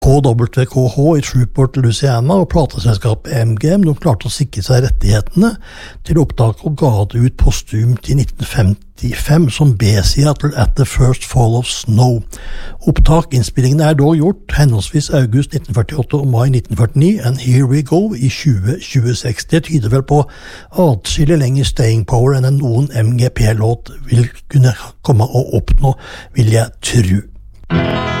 KWKH i Shreveport, Louisiana, og plateselskapet MGM, de klarte å sikre seg rettighetene til opptaket og ga det ut postumt i 1955 som B-sida til At the First Fall of Snow. Innspillingene da gjort henholdsvis august 1948 og mai 1949, and Here We Go i 2026. Det tyder vel på atskillig lenger staying power enn noen MGP-låt vil kunne komme å oppnå, vil jeg tro.